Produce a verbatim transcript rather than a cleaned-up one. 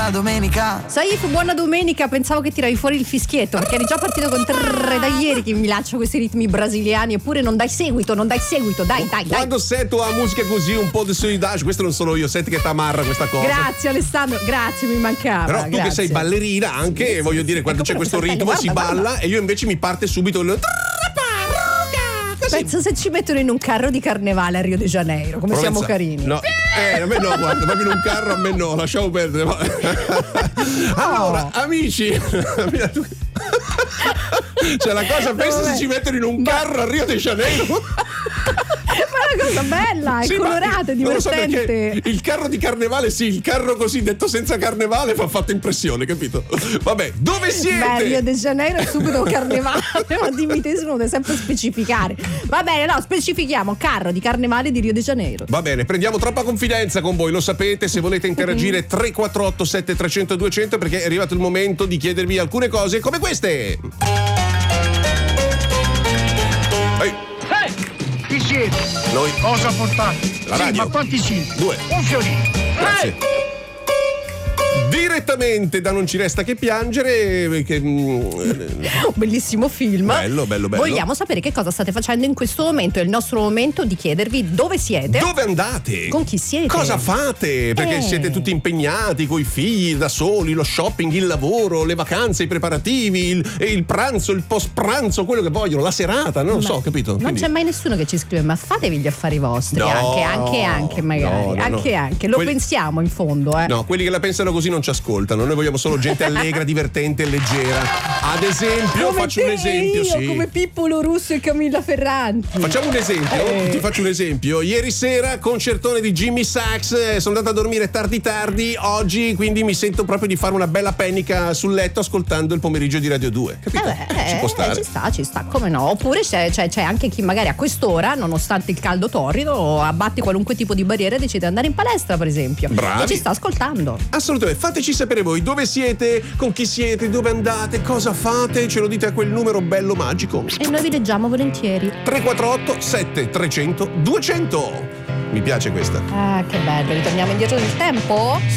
buona domenica. Saif, buona domenica. Pensavo che tiravi fuori il fischietto, perché eri già partito con tre da ieri che mi lancio questi ritmi brasiliani. Eppure non dai seguito, non dai seguito. Dai, dai, dai. Quando sento la musica così, un po' di solidage, questo non sono io, senti che t'amarra questa cosa. Grazie Alessandro, grazie, mi mancava. Però tu grazie. che sei ballerina anche, voglio dire, quando ecco, c'è questo ritmo guarda, si guarda. balla e io invece mi parte subito il... Pensa se ci mettono in un carro di carnevale a Rio de Janeiro, come Provenza. siamo carini. No, eh, a me no, guarda, proprio in un carro a me no, lasciamo perdere. Allora, amici, cioè la cosa, pensa Vabbè. se ci mettono in un carro a Rio de Janeiro. Ma è una cosa bella, è Sì, colorata, è non lo so divertente. perché il carro di carnevale, sì, il carro così detto senza carnevale fa fatto impressione, capito? Vabbè, dove siete? Beh, Rio de Janeiro è subito carnevale, ma dimmi te se non devi sempre specificare. Va bene, no, specifichiamo carro di carnevale di Rio de Janeiro. Va bene, prendiamo troppa confidenza con voi, lo sapete, se volete interagire tre quattro otto sette tre zero zero due zero zero perché è arrivato il momento di chiedervi alcune cose come queste. Ehi, Chi siete? noi, Cosa portate? La Sì, radio. ma quanti siete? Due. Un fiorino. Grazie. Direttamente da Non ci resta che piangere, che, mm, Un bellissimo film. Bello, bello, bello. Vogliamo sapere che cosa state facendo in questo momento. È il nostro momento di chiedervi dove siete. dove andate? Con chi siete? Cosa fate? Perché Eh. siete tutti impegnati coi figli, da soli, lo shopping, il lavoro, le vacanze, i preparativi, il, e il pranzo, il post pranzo, quello che vogliono, la serata, non lo so, capito? Non Quindi- c'è mai nessuno che ci scrive, ma fatevi gli affari vostri. No, anche, anche, anche, magari. no, no, anche, no. anche. Lo Quelli- pensiamo in fondo, eh. No, quelli che la pensano così non ci ascoltano. Noi vogliamo solo gente allegra, divertente e leggera. Ad esempio, Come faccio te un esempio, e io, sì. come Pippolo Russo e Camilla Ferranti. Facciamo un esempio, Eh. ti faccio un esempio. Ieri sera concertone di Jimmy Sachs, eh, sono andato a dormire tardi tardi, oggi quindi mi sento proprio di fare una bella pennica sul letto ascoltando il pomeriggio di Radio due. Capito? Eh beh, ci può eh, stare. ci sta, ci sta, come no. Oppure c'è, c'è, c'è anche chi magari a quest'ora, nonostante il caldo torrido, abbatte qualunque tipo di barriera e decide di andare in palestra, per esempio. Bravi. E ci sta ascoltando. Assolutamente, fateci sapere voi dove siete, con chi siete, dove andate, cosa fate, ce lo dite a quel numero bello magico. E noi vi leggiamo volentieri. tre quattro otto sette tre zero zero due zero zero. Mi piace questa. Ah, che bello, ritorniamo indietro nel tempo?